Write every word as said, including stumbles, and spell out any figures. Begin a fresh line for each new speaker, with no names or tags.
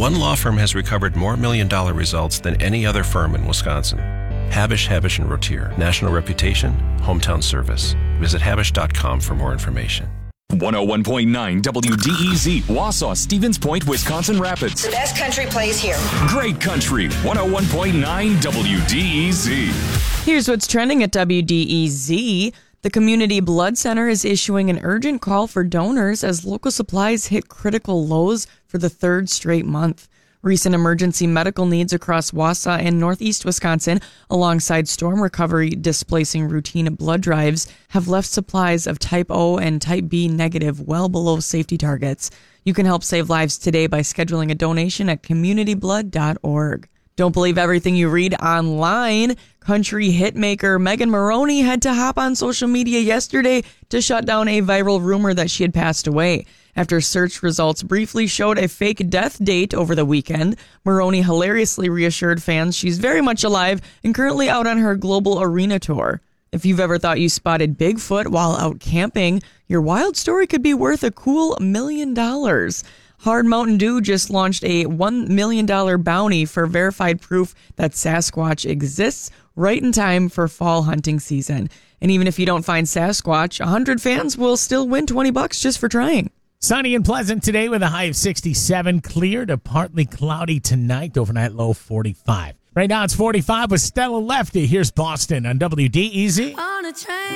One law firm has recovered more million-dollar results than any other firm in Wisconsin. Habish, Habish and Rotier. National reputation, hometown service. Visit habish dot com for more information.
one oh one point nine W D E Z, Wausau, Stevens Point, Wisconsin Rapids.
The best country plays here.
Great country, one oh one point nine W D E Z.
Here's what's trending at W D E Z. The Community Blood Center is issuing an urgent call for donors as local supplies hit critical lows for the third straight month. Recent emergency medical needs across Wausau and northeast Wisconsin, alongside storm recovery displacing routine blood drives, have left supplies of type O and type B negative well below safety targets. You can help save lives today by scheduling a donation at community blood dot org. Don't believe everything you read online. Country hitmaker Megan Moroney had to hop on social media yesterday to shut down a viral rumor that she had passed away. After search results briefly showed a fake death date over the weekend, Moroney hilariously reassured fans she's very much alive and currently out on her global arena tour. If you've ever thought you spotted Bigfoot while out camping, your wild story could be worth a cool million dollars. Hard Mountain Dew just launched a one million dollars bounty for verified proof that Sasquatch exists right in time for fall hunting season. And even if you don't find Sasquatch, one hundred fans will still win twenty bucks just for trying.
Sunny and pleasant today with a high of sixty-seven. Clear to partly cloudy tonight. Overnight low forty-five. Right now it's forty-five with Stella Lefty. Here's Boston on W D E Z.
On a train.